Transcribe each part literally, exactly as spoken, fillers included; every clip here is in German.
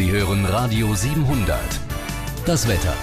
Sie hören Radio siebenhundert. Das Wetter.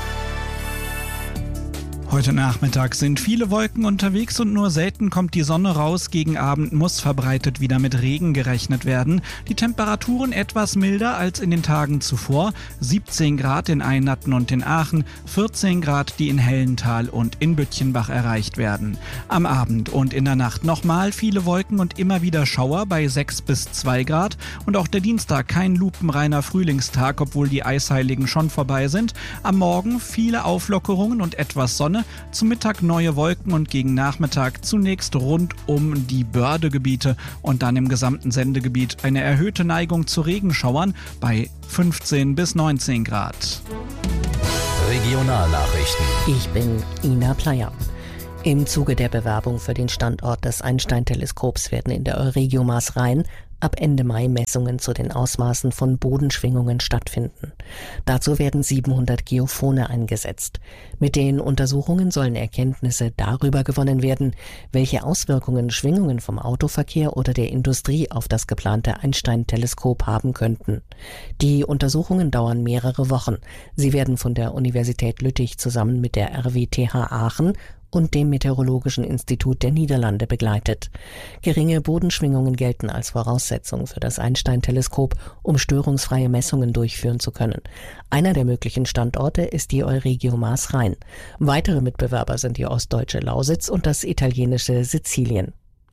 Heute Nachmittag sind viele Wolken unterwegs und nur selten kommt die Sonne raus. Gegen Abend muss verbreitet wieder mit Regen gerechnet werden. Die Temperaturen etwas milder als in den Tagen zuvor. siebzehn Grad in Eynatten und in Aachen, vierzehn Grad, die in Hellental und in Bütchenbach erreicht werden. Am Abend und in der Nacht nochmal viele Wolken und immer wieder Schauer bei sechs bis zwei Grad. Und auch der Dienstag kein lupenreiner Frühlingstag, obwohl die Eisheiligen schon vorbei sind. Am Morgen viele Auflockerungen und etwas Sonne. Zum Mittag neue Wolken und gegen Nachmittag zunächst rund um die Bördegebiete und dann im gesamten Sendegebiet eine erhöhte Neigung zu Regenschauern bei fünfzehn bis neunzehn Grad. Regionalnachrichten. Ich bin Ina Pleyer. Im Zuge der Bewerbung für den Standort des Einstein-Teleskops werden in der Euregio Maas-Rhein ab Ende Mai Messungen zu den Ausmaßen von Bodenschwingungen stattfinden. Dazu werden siebenhundert Geophone eingesetzt. Mit den Untersuchungen sollen Erkenntnisse darüber gewonnen werden, welche Auswirkungen Schwingungen vom Autoverkehr oder der Industrie auf das geplante Einstein-Teleskop haben könnten. Die Untersuchungen dauern mehrere Wochen. Sie werden von der Universität Lüttich zusammen mit der R W T H Aachen und dem Meteorologischen Institut der Niederlande begleitet. Geringe Bodenschwingungen gelten als Voraussetzung für das Einstein-Teleskop, um störungsfreie Messungen durchführen zu können. Einer der möglichen Standorte ist die Euregio Maas-Rhein. Weitere Mitbewerber sind die ostdeutsche Lausitz und das italienische Sizilien.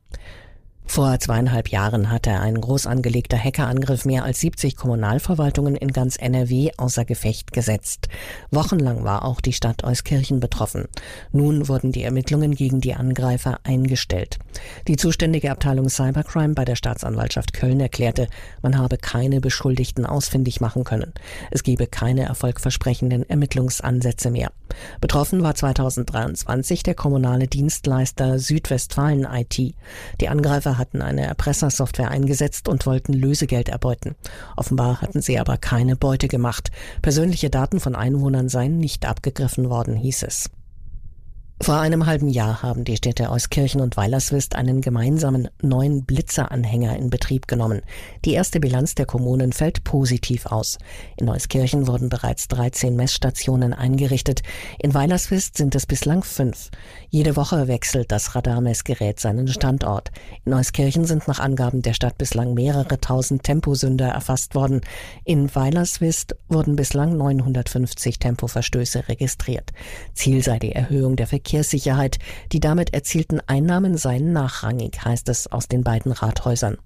Vor zweieinhalb Jahren hatte ein groß angelegter Hackerangriff mehr als siebzig Kommunalverwaltungen in ganz N R W außer Gefecht gesetzt. Wochenlang war auch die Stadt Euskirchen betroffen. Nun wurden die Ermittlungen gegen die Angreifer eingestellt. Die zuständige Abteilung Cybercrime bei der Staatsanwaltschaft Köln erklärte, man habe keine Beschuldigten ausfindig machen können. Es gebe keine erfolgversprechenden Ermittlungsansätze mehr. Betroffen war zweitausenddreiundzwanzig der kommunale Dienstleister Südwestfalen I T. Die Angreifer hatten eine Erpressersoftware eingesetzt und wollten Lösegeld erbeuten. Offenbar hatten sie aber keine Beute gemacht. Persönliche Daten von Einwohnern seien nicht abgegriffen worden, hieß es. Vor einem halben Jahr haben die Städte Euskirchen und Weilerswist einen gemeinsamen neuen Blitzeranhänger in Betrieb genommen. Die erste Bilanz der Kommunen fällt positiv aus. In Euskirchen wurden bereits dreizehn Messstationen eingerichtet. In Weilerswist sind es bislang fünf. Jede Woche wechselt das Radarmessgerät seinen Standort. In Euskirchen sind nach Angaben der Stadt bislang mehrere tausend Temposünder erfasst worden. In Weilerswist wurden bislang neunhundertfünfzig Tempoverstöße registriert. Ziel sei die Erhöhung der Verkehrssicherheit. Die damit erzielten Einnahmen seien nachrangig, heißt es aus den beiden Rathäusern.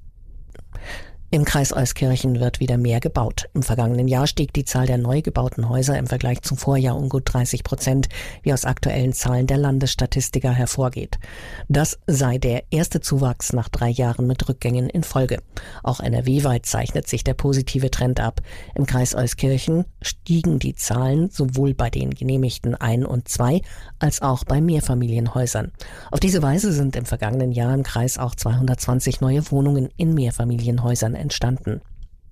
Im Kreis Euskirchen wird wieder mehr gebaut. Im vergangenen Jahr stieg die Zahl der neu gebauten Häuser im Vergleich zum Vorjahr um gut dreißig Prozent, wie aus aktuellen Zahlen der Landesstatistiker hervorgeht. Das sei der erste Zuwachs nach drei Jahren mit Rückgängen in Folge. Auch N R W-weit zeichnet sich der positive Trend ab. Im Kreis Euskirchen stiegen die Zahlen sowohl bei den genehmigten Ein- und Zwei- als auch bei Mehrfamilienhäusern. Auf diese Weise sind im vergangenen Jahr im Kreis auch zweihundertzwanzig neue Wohnungen in Mehrfamilienhäusern entstanden.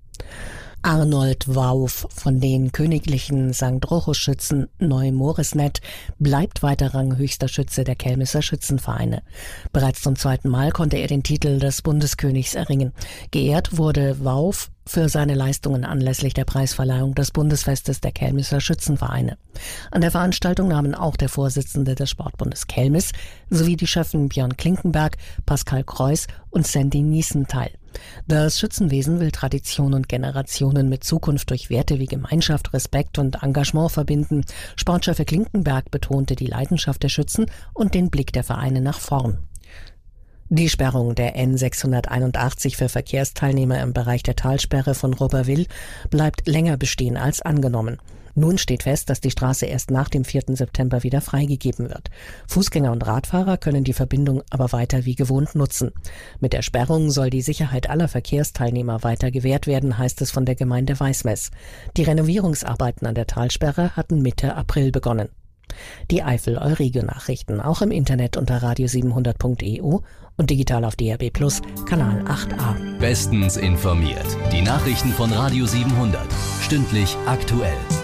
Arnold Wauf von den königlichen Sankt Rochus-Schützen Neu-Moresnet bleibt weiter ranghöchster Schütze der Kelmisser Schützenvereine. Bereits zum zweiten Mal konnte er den Titel des Bundeskönigs erringen. Geehrt wurde Wauf für seine Leistungen anlässlich der Preisverleihung des Bundesfestes der Kelmisser Schützenvereine. An der Veranstaltung nahmen auch der Vorsitzende des Sportbundes Kelmis sowie die Schöffen Björn Klinkenberg, Pascal Kreuß und Sandy Niesen teil. Das Schützenwesen will Tradition und Generationen mit Zukunft durch Werte wie Gemeinschaft, Respekt und Engagement verbinden. Sportchef Klinkenberg betonte die Leidenschaft der Schützen und den Blick der Vereine nach vorn. Die Sperrung der N sechshunderteinundachtzig für Verkehrsteilnehmer im Bereich der Talsperre von Robberwil bleibt länger bestehen als angenommen. Nun steht fest, dass die Straße erst nach dem vierten September wieder freigegeben wird. Fußgänger und Radfahrer können die Verbindung aber weiter wie gewohnt nutzen. Mit der Sperrung soll die Sicherheit aller Verkehrsteilnehmer weiter gewährt werden, heißt es von der Gemeinde Weißmess. Die Renovierungsarbeiten an der Talsperre hatten Mitte April begonnen. Die Eifel-Euregio-Nachrichten auch im Internet unter radio siebenhundert punkt e u und digital auf D A B plus, Kanal acht a. Bestens informiert. Die Nachrichten von Radio siebenhundert. Stündlich aktuell.